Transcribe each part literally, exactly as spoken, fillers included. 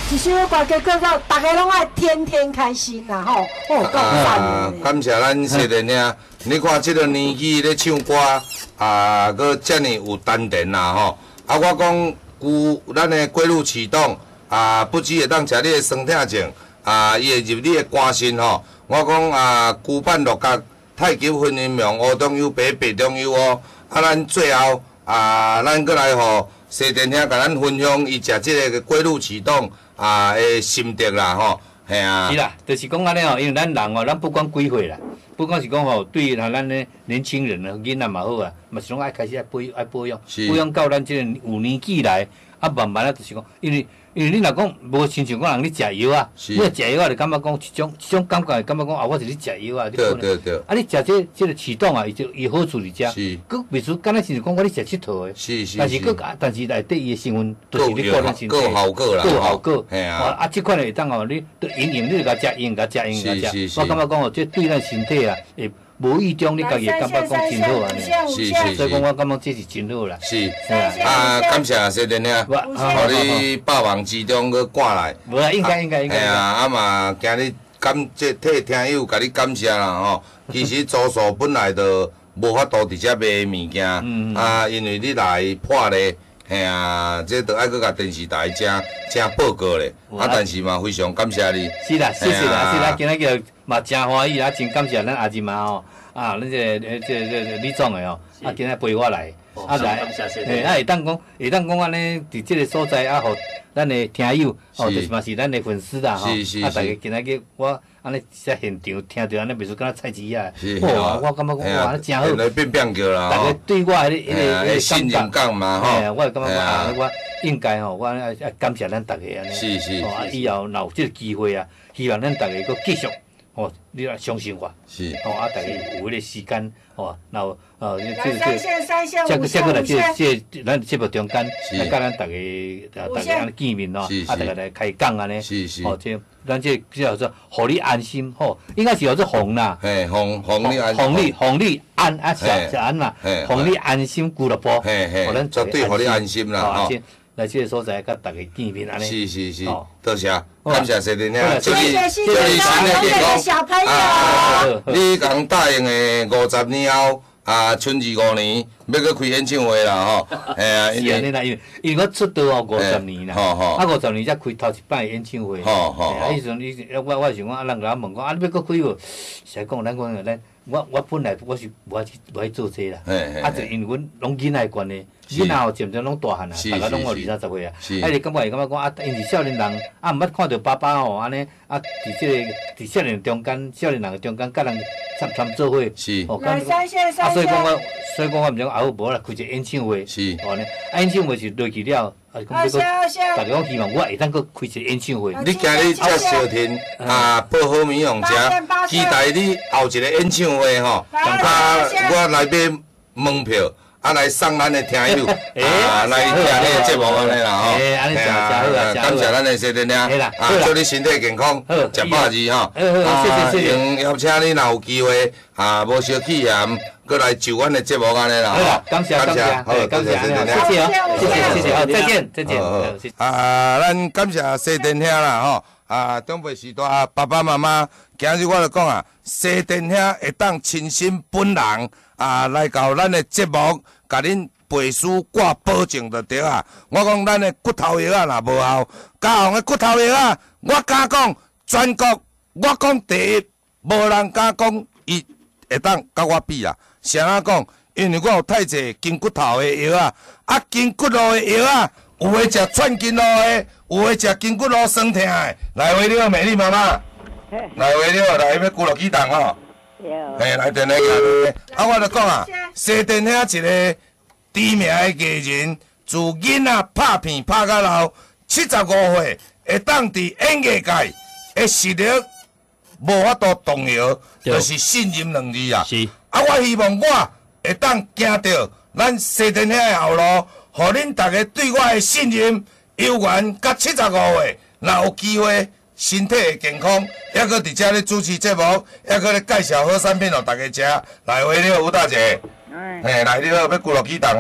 一首歌叫叫做大家拢爱天天开心啦吼，哦，够赞的。 感谢咱西电兄，你看这个年纪咧唱歌啊，搁遮尔有丹田啦吼。啊，我讲旧咱的过路启动啊，不只会当食你的酸痛症啊，伊会入你的肝肾吼。我讲啊，旧版六角太极分阴阳，乌中有白，白中有乌。啊，咱最后啊，咱搁来吼西电兄甲咱分享伊食这个过路启动啊的心得啦吼。系啊。 是啦，就是讲安尼吼，因为咱人哦，咱不管几岁啦，不管是讲吼，对于咱咱咧年轻人啊、囡仔嘛好啊，嘛是拢爱开始爱保爱保养，保养到咱这个有年纪来，啊慢慢啊，就是讲，因为因为你若讲无亲像讲人咧食药啊，你食药啊，就感觉讲一种一种感觉，感觉讲啊，我是咧食药啊， 对对对。 啊，你食这这个启动啊，伊就伊好处伫遮， 是。 佮袂输，敢若是讲我咧食佚佗的， 是是。 但是佮但是内底伊的成分都是咧顾咱身体， 够效果啦， 够效果。 系啊。 啊，即款会当吼，你都营养，你就甲食营养，甲食营养，甲食。我感觉讲吼，这对咱身体啊，会无意中你家己感觉讲真好安尼。 是是。 所以讲我感觉这是真好啦。 是。啊，感谢西电兄，互你百忙之中去赶来。 无啊，应该应该应该。 哎呀，啊嘛，今日感这替听友甲你感谢啦吼。其实祖数本来就无法度伫遮卖物件，啊，因为你来破例。嘿啊，这都爱搁甲电视台正正报告咧，啊，但是嘛非常感谢你。 是啦，谢谢啦，是啦，今日叫嘛真欢喜啊，真感谢咱阿姨妈吼，啊，咱这这这李总的吼，啊，今日陪我来，啊来，诶，啊会当讲会当讲安尼，伫这个所在啊，互咱的听友，哦，就是嘛是咱的粉丝啦，吼，啊，大家今日叫我安尼在现场听着安尼，袂输敢若菜市啊，哇，我感觉讲哇，真好， 变变叫啦， 大家对我迄个迄个信任感嘛，吼， 我会感觉啊，我应该吼，我爱爱感谢咱大家安尼， 是是， 啊，以后若有这个机会啊，希望咱大家搁继续。哦，你来相信我， 是， 哦，啊，大家有迄个时间，哦，然后，呃， 这个这个， 这个这个来这这咱节目中间，来甲咱大家，大家安尼见面咯，啊，大家来开讲安尼， 是是， 哦，这咱这叫做互你安心，吼，应该是叫做红啦， 嘿，红红你安， 红你红你安啊，是是安嘛，红你安心俱乐部， 嘿嘿，绝对互你安心啦，吼。 来这个所在，甲大家见面安尼。 是是是，多谢，感谢谢电兄， 祝你祝你身体健康。 小朋友， 啊，你讲答应的五十年后啊，春二五年要去开演唱会啦吼。哎呀， 因为因为因为我出道哦五十年啦，啊五十年才开头一摆演唱会。 吼吼。 啊，迄阵你我我想讲啊，人甲我问讲啊，你要搁开无？实讲咱讲咱我我本来我是无爱无爱做这啦，啊就因为阮拢囡仔关系。囡仔吼渐渐拢大汉啊，大家拢有二三十岁啊，啊你感觉会感觉讲啊，因是少年人啊，毋捌看到爸爸吼安尼啊，伫即个伫少年中间，少年人的中间，甲人参参做伙， 是， 哦，啊所以讲我，所以讲我毋知讲啊好无啦，开一个演唱会， 是， 哦呢，啊演唱会是落去了，啊讲要个，大家讲希望我会当搁开一个演唱会。 你今日遮小天啊，报好米用遮，期待你后一个演唱会吼，啊我来买门票。啊，来送咱的听友，啊，来听你的节目安尼啦吼， 哎，安尼真真好啊， 感谢咱的西电兄，啊，祝你身体健康，食饱字吼， 啊， 谢谢，邀请你若有机会，啊，无小气嫌，过来就阮的节目安尼啦， 好，感谢感谢，好，感谢西电兄，谢谢哦，谢谢谢谢，好，再见再见， 啊，咱感谢西电兄啦吼。啊，长辈时代爸爸妈妈，今日我就讲啊，西电兄会当亲身本人啊来到咱的节目，甲恁背书挂保证就对啊。我讲咱的骨头药啊，若无效，家行的骨头药啊，我敢讲全国我讲第一，无人敢讲伊会当甲我比啊。谁啊讲？因为我有太济筋骨头的药啊，啊筋骨路的药啊。有诶食串筋路的，有诶食筋骨路酸痛的。来回了，美丽妈妈。来回了，来要鼓落去动吼。嘿，来电来行。啊，我就讲啊，西电兄一个知名的艺人，自囡仔拍片拍到老，七十五岁，会当伫演艺界的实力无法度动摇，就是信任两字啊。 是。 啊，我希望我会当行到咱西电兄的后路。互恁大家对我的信任、有缘，甲七十五岁，若有机会，身体会健康，还搁伫遮咧主持节目，还搁咧介绍好产品互大家食。来，话了，吴大姐，嘿，来你好，要鼓落去动吼。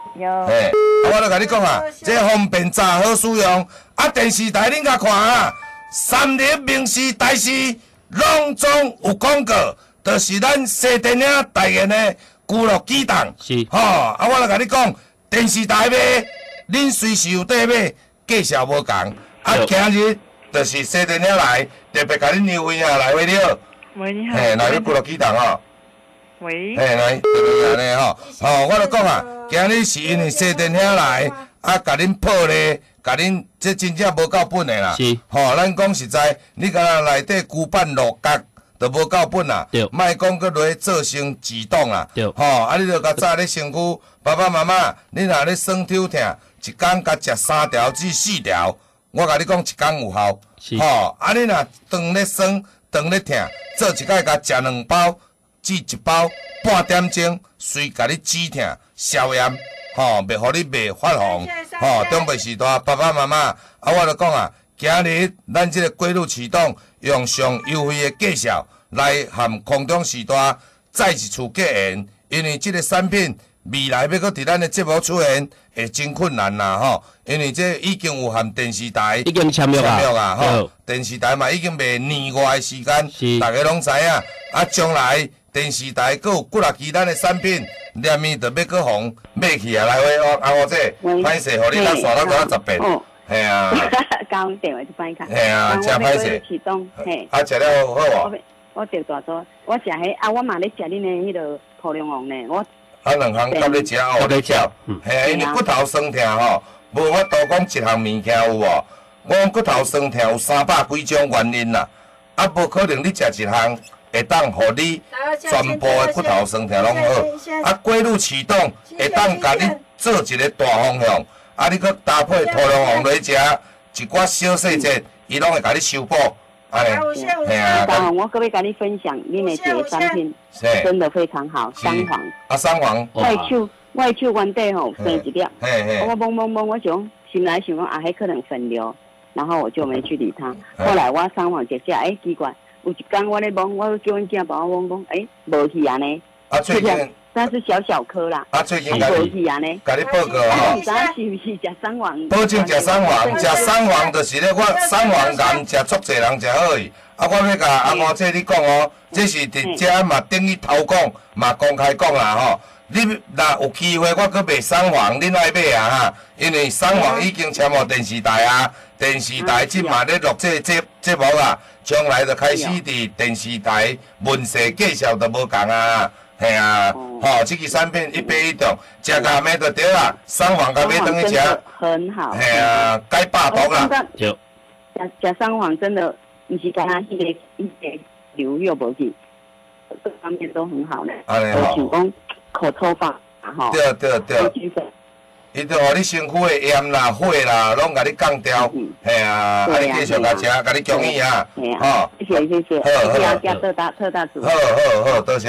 有。 嘿，啊，我著甲你讲啊，这方便炸好使用。啊，电视台恁甲看啊，三立明视台视拢总有广告，就是咱西电影代言的娱乐机档。 是。 吼、哦，啊，我著甲你讲，电视台买，恁随时有得买，价钱无共。啊，今日就是西电影来，特别甲恁优惠下来，喂你好。 喂，你好。 嘿，来你娱乐机档吼。 喂。 嘿，来，就是安尼吼，吼，我著讲啊，今日是因为西电影来，啊，甲恁破例，甲恁这真正无够本的啦。 是。 吼，咱讲实在，你敢若内底旧版落角，都无够本啦。 对。 莫讲搁落去做成自动啦。 对。 吼，啊，你著甲早咧身躯，爸爸妈妈，你若咧酸抽疼，一工甲食三条至四条，我甲你讲一工有效。 是。 吼，啊，你若肠咧酸，肠咧疼，做一摆甲食两包。至一包半点钟，随甲你止疼消炎，吼，袂互你袂发红，吼，中袂时大爸爸妈妈，啊，我著讲啊，今日咱即个规律启动，用上优惠的价钱来含空中时代再一次结缘，因为即个产品未来要搁伫咱的节目出现，会真困难啦，吼，因为这已经有含电视台已经签约啊， 签约啊，吼，电视台嘛已经卖年外的时间，大家拢知影，啊，将来。电视台阁有几啊期咱的产品，连面着要阁红买去啊！来喂，我啊我这歹势，互你咱刷到多十遍，嘿啊！ 刚电话就歹卡， 嘿啊，真歹势。 启动，嘿。 啊，食了好无？ 我食大桌，我食迄啊，我嘛咧食恁的迄个土龙王呢，我。 啊，两项夹咧食，后咧食，嘿，因为骨头酸痛吼，无法度讲一项物件有无？我讲骨头酸痛有三百几种原因啦，啊，无可能你食一项。会当互你全部的骨头酸痛拢好，啊，规律启动会当甲你做一个大方向，啊，你搁搭配土龙王来食，一寡小细节，伊拢会甲你修补，安尼，嘿啊。 当然，我搁要甲你分享恁的一个产品，真的非常好，三黄。 啊，三黄。 外手外手原底吼生一粒， 嘿嘿。 我懵懵懵，我想心来想讲啊，迄可能分流，然后我就没去理他。后来我三黄一食，哎，奇怪。有一天我咧摸，我叫阮囝帮我摸摸，诶，无去安尼。 啊，最近。 但是小小颗啦。 啊，最近甲你。无去安尼。 甲你报告吼。 你知影是毋是食三黄？ 保证食三黄，食三黄就是咧，我三黄癌食足侪人食好去。啊，我要甲阿毛姐你讲哦，这是伫遮嘛等于偷讲，嘛公开讲啦吼。你若有机会，我搁卖三黄，恁爱买啊哈，因为三黄已经签互电视台啊，电视台即嘛咧录这节节目啊，将来就开始伫电视台问世介绍都无共啊，嘿啊，吼，即个产品一杯一中，食甲咩就对啦，三黄甲买等去食， 很好， 嘿啊，解百毒啦， 对， 食食三黄真的毋是干那迄个迄个流又无去，各方面都很好咧，我想讲。口头法，吼， 对对对，伊就互你身躯的炎啦、火啦，拢甲你降掉，嘿啊，啊你继续甲食，甲你建议啊， 吼，谢谢谢谢，好好好，特大特大主， 好好好，多谢。